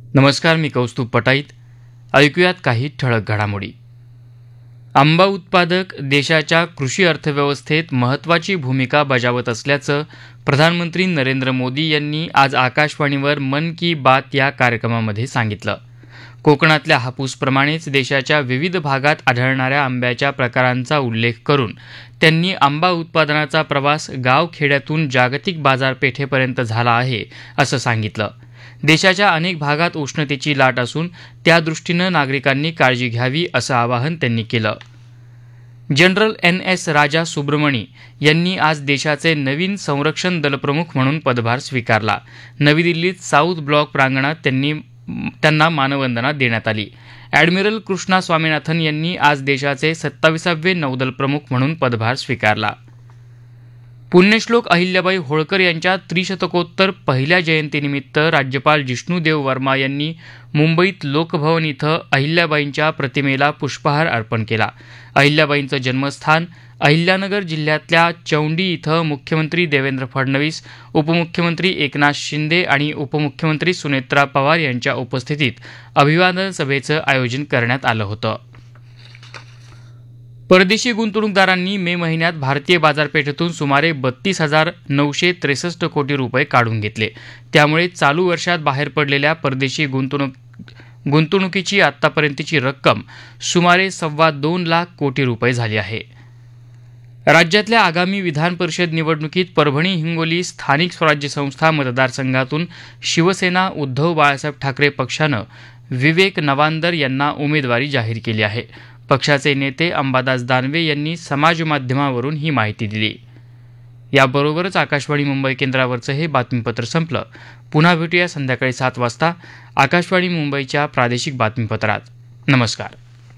नमस्कार, मी कौस्तुभ पटाईत. ऐकूयात काही ठळक घडामोडी. आंबा उत्पादक देशाच्या कृषी अर्थव्यवस्थेत महत्त्वाची भूमिका बजावत असल्याचं प्रधानमंत्री नरेंद्र मोदी यांनी आज आकाशवाणीवर मन की बात या कार्यक्रमामध्ये सांगितलं. कोकणातल्या हापूसप्रमाणेच देशाच्या विविध भागात आढळणाऱ्या आंब्याच्या प्रकारांचा उल्लेख करून त्यांनी आंबा उत्पादनाचा प्रवास गावखेड्यातून जागतिक बाजारपेठेपर्यंत झाला आहे असं सांगितलं. देशाच्या अनेक भागात उष्णतेची लाट असून त्यादृष्टीनं नागरिकांनी काळजी घ्यावी असं आवाहन त्यांनी केलं. General NS. राजा सुब्रमणी यांनी आज देशाचे नवीन संरक्षण दलप्रमुख म्हणून पदभार स्वीकारला. नवी दिल्लीत साऊथ ब्लॉक प्रांगणात त्यांना मानवंदना देण्यात आली. ॲडमिरल कृष्णा स्वामीनाथन यांनी आज देशाचे 27वे नौदल प्रमुख म्हणून पदभार स्वीकारला. पुण्यश्लोक अहिल्याबाई होळकर यांच्या त्रिशतकोत्तर पहिल्या जयंतीनिमित्त राज्यपाल जिष्णुदेव वर्मा यांनी मुंबईत लोकभवन इथं अहिल्याबाईंच्या प्रतिमेला पुष्पहार अर्पण केला. अहिल्याबाईंचं जन्मस्थान अहिल्यानगर जिल्ह्यातल्या चौंडी इथं मुख्यमंत्री देवेंद्र फडणवीस, उपमुख्यमंत्री एकनाथ शिंदे आणि उपमुख्यमंत्री सुनेत्रा पवार यांच्या उपस्थितीत अभिवादन सभेचं आयोजन करण्यात आलं होतं. परदेशी गुंतवणूकदारांनी मे महिन्यात भारतीय बाजारपेठेतून सुमारे 32,963 कोटी रुपये काढून घेतले. त्यामुळे चालू वर्षात बाहेर पडलेल्या परदेशी गुंतवणुकीची आतापर्यंतची रक्कम सुमारे 2.25 लाख कोटी रुपये झाली आहे. राज्यातल्या आगामी विधान परिषद निवडणुकीत परभणी हिंगोली स्थानिक स्वराज्य संस्था मतदारसंघातून शिवसेना उद्धव बाळासाहेब ठाकरे पक्षानं विवेक नवांदर यांना उमेदवारी जाहीर केली आहे. पक्षाचे नेते अंबादास दानवे यांनी समाजमाध्यमावरून ही माहिती दिली. याबरोबरच आकाशवाणी मुंबई केंद्रावरचं हे बातमीपत्र संपलं. पुन्हा भेटूया संध्याकाळी 7 वाजता आकाशवाणी मुंबईच्या प्रादेशिक बातमीपत्रात. नमस्कार.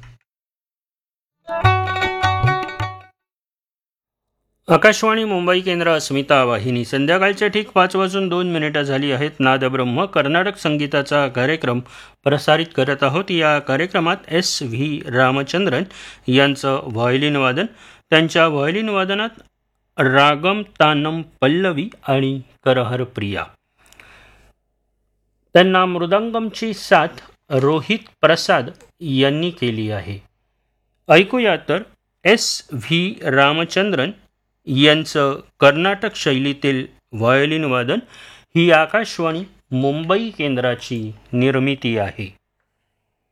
आकाशवाणी मुंबई केंद्र अस्मिता वाहिनी. संध्याकाळच्या ठीक 5:02 झाली आहेत. नादब्रह्म कर्नाटक संगीताचा कार्यक्रम प्रसारित करत आहोत. या कार्यक्रमात S.V. रामचंद्रन यांचं व्हायोलिन वादन, त्यांच्या व्हायोलिन वादनात रागम तानम पल्लवी आणि करहर प्रिया. त्यांना मृदंगमची साथ रोहित प्रसाद यांनी केली आहे. ऐकूया तर S.V. रामचंद्रन यांचं कर्नाटक शैलीतील व्हायोलिन वादन. ही आकाशवाणी मुंबई केंद्राची निर्मिती आहे.